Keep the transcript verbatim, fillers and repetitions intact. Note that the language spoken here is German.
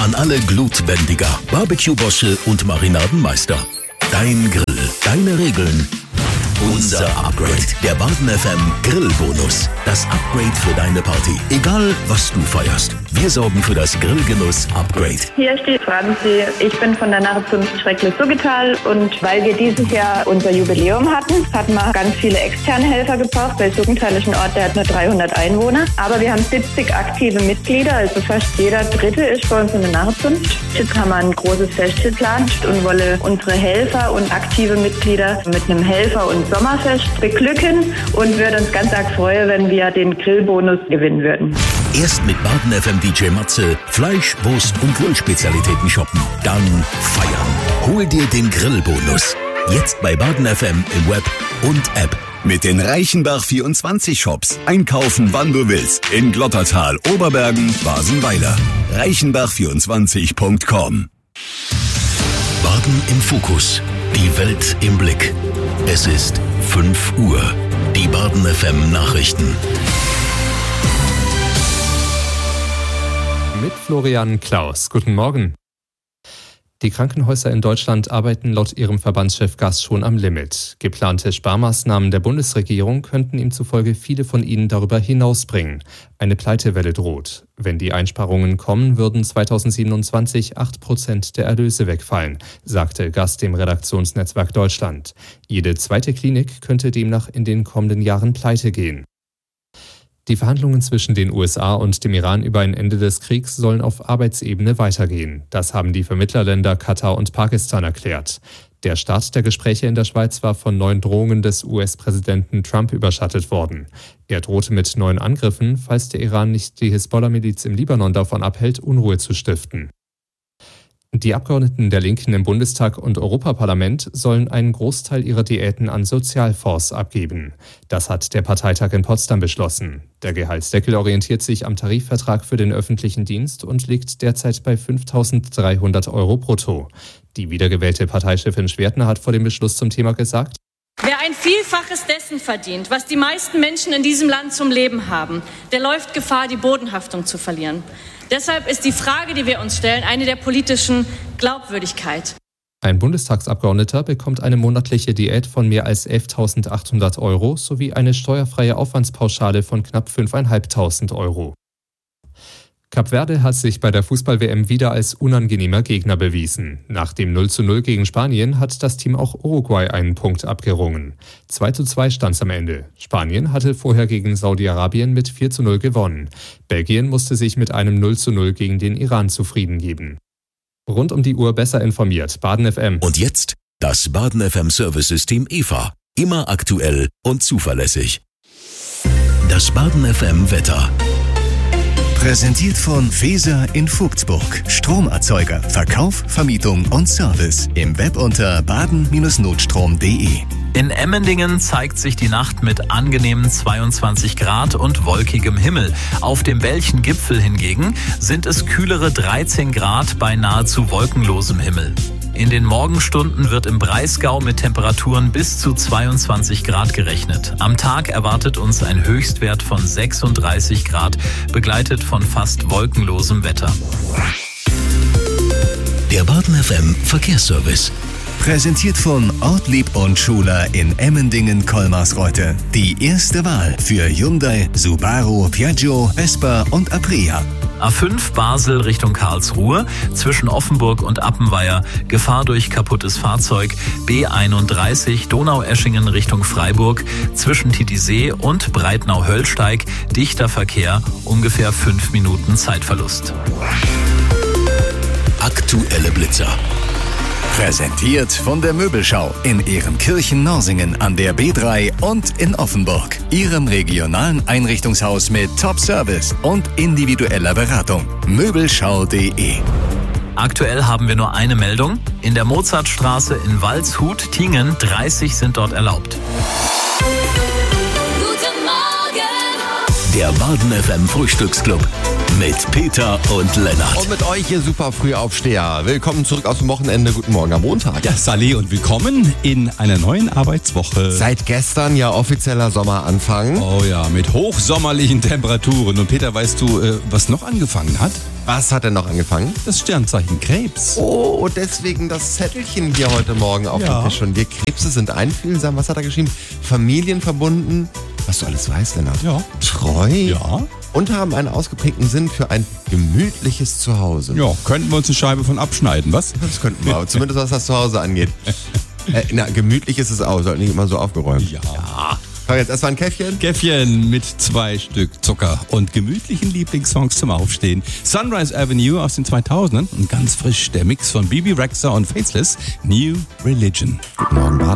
An alle Glutbändiger, Barbecue-Bosche und Marinadenmeister. Dein Grill, deine Regeln. Unser Upgrade. Der Baden F M Grillbonus. Das Upgrade für deine Party. Egal, was du feierst. Wir sorgen für das Grillgenuss-Upgrade. Hier steht Franzi. Ich bin von der Narrenzunft Schrecklich-Suggetal. Und weil wir dieses Jahr unser Jubiläum hatten, hatten wir ganz viele externe Helfer gebraucht. Weil Suggental ist ein Ort, der hat nur dreihundert Einwohner. Aber wir haben siebzig aktive Mitglieder. Also fast jeder Dritte ist bei uns in der Narrenzunft. Jetzt haben wir ein großes Fest geplant und wollen unsere Helfer und aktive Mitglieder mit einem Helfer- und Sommerfest beglücken und würde uns ganz arg freuen, wenn wir den Grillbonus gewinnen würden. Erst mit Baden F M D J Matze Fleisch, Wurst und Grillspezialitäten shoppen. Dann feiern. Hol dir den Grillbonus. Jetzt bei Baden F M im Web und App. Mit den Reichenbach vierundzwanzig Shops. Einkaufen, wann du willst. In Glottertal, Oberbergen, Basenweiler. reichenbach vierundzwanzig punkt com. Baden im Fokus. Die Welt im Blick. Es ist fünf Uhr. Die Baden F M Nachrichten. Mit Florian Klaus. Guten Morgen. Die Krankenhäuser in Deutschland arbeiten laut ihrem Verbandschef Gass schon am Limit. Geplante Sparmaßnahmen der Bundesregierung könnten ihm zufolge viele von ihnen darüber hinausbringen. Eine Pleitewelle droht. Wenn die Einsparungen kommen, würden zweitausendsiebenundzwanzig acht Prozent der Erlöse wegfallen, sagte Gass dem Redaktionsnetzwerk Deutschland. Jede zweite Klinik könnte demnach in den kommenden Jahren pleite gehen. Die Verhandlungen zwischen den U S A und dem Iran über ein Ende des Kriegs sollen auf Arbeitsebene weitergehen. Das haben die Vermittlerländer Katar und Pakistan erklärt. Der Start der Gespräche in der Schweiz war von neuen Drohungen des U S-Präsidenten Trump überschattet worden. Er drohte mit neuen Angriffen, falls der Iran nicht die Hisbollah-Miliz im Libanon davon abhält, Unruhe zu stiften. Die Abgeordneten der Linken im Bundestag und Europaparlament sollen einen Großteil ihrer Diäten an Sozialfonds abgeben. Das hat der Parteitag in Potsdam beschlossen. Der Gehaltsdeckel orientiert sich am Tarifvertrag für den öffentlichen Dienst und liegt derzeit bei fünftausenddreihundert Euro brutto. Die wiedergewählte Parteichefin Schwertner hat vor dem Beschluss zum Thema gesagt: Wer ein Vielfaches dessen verdient, was die meisten Menschen in diesem Land zum Leben haben, der läuft Gefahr, die Bodenhaftung zu verlieren. Deshalb ist die Frage, die wir uns stellen, eine der politischen Glaubwürdigkeit. Ein Bundestagsabgeordneter bekommt eine monatliche Diät von mehr als elftausendachthundert Euro sowie eine steuerfreie Aufwandspauschale von knapp fünftausendfünfhundert Euro. Kap Verde hat sich bei der Fußball-W M wieder als unangenehmer Gegner bewiesen. Nach dem null zu null gegen Spanien hat das Team auch Uruguay einen Punkt abgerungen. zwei zu zwei stand's am Ende. Spanien hatte vorher gegen Saudi-Arabien mit vier zu null gewonnen. Belgien musste sich mit einem null zu null gegen den Iran zufrieden geben. Rund um die Uhr besser informiert. Baden F M. Und jetzt das Baden F M Service-System E V A. Immer aktuell und zuverlässig. Das Baden F M Wetter. Präsentiert von Feser in Vogtsburg. Stromerzeuger, Verkauf, Vermietung und Service. Im Web unter baden Notstrom punkt de. In Emmendingen zeigt sich die Nacht mit angenehmen zweiundzwanzig Grad und wolkigem Himmel. Auf dem Belchen Gipfel hingegen sind es kühlere dreizehn Grad bei nahezu wolkenlosem Himmel. In den Morgenstunden wird im Breisgau mit Temperaturen bis zu zweiundzwanzig Grad gerechnet. Am Tag erwartet uns ein Höchstwert von sechsunddreißig Grad, begleitet von fast wolkenlosem Wetter. Der Baden F M Verkehrsservice. Präsentiert von Ortlieb und Schuler in Emmendingen-Kolmarsreute. Die erste Wahl für Hyundai, Subaru, Piaggio, Vespa und Aprilia. A fünf Basel Richtung Karlsruhe, zwischen Offenburg und Appenweier, Gefahr durch kaputtes Fahrzeug. B einunddreißig Donaueschingen Richtung Freiburg, zwischen Titisee und Breitnau-Höllsteig, dichter Verkehr, ungefähr fünf Minuten Zeitverlust. Aktuelle Blitzer. Präsentiert von der Möbelschau in Ehrenkirchen-Norsingen an der B drei und in Offenburg. Ihrem regionalen Einrichtungshaus mit Top-Service und individueller Beratung. Möbelschau punkt de. Aktuell haben wir nur eine Meldung. In der Mozartstraße in Waldshut-Tingen dreißig sind dort erlaubt. Guten Morgen! Der Baden F M Frühstücksclub. Mit Peter und Lennart. Und mit euch, ihr super Frühaufsteher. Willkommen zurück aus dem Wochenende. Guten Morgen am Montag. Ja, Saleh und willkommen in einer neuen Arbeitswoche. Seit gestern ja offizieller Sommeranfang. Oh ja, mit hochsommerlichen Temperaturen. Und Peter, weißt du, was noch angefangen hat? Was hat denn noch angefangen? Das Sternzeichen Krebs. Oh, deswegen das Zettelchen hier heute Morgen auf Ja. dem Tisch. Und wir Krebse sind einfühlsam. Was hat er geschrieben? Familienverbunden. Was du alles weißt, Lennart. Ja. Treu. Ja. Und haben einen ausgeprägten Sinn für ein gemütliches Zuhause. Ja, könnten wir uns eine Scheibe von abschneiden, was? Das könnten wir, aber zumindest was das Zuhause angeht. äh, na, gemütlich ist es auch, sollte nicht immer so aufgeräumt. Ja. Komm, jetzt erstmal ein Käffchen. Käffchen mit zwei Stück Zucker und gemütlichen Lieblingssongs zum Aufstehen. Sunrise Avenue aus den zweitausendern und ganz frisch der Mix von Bibi Rexha und Faceless, New Religion. Guten Morgen, Bart.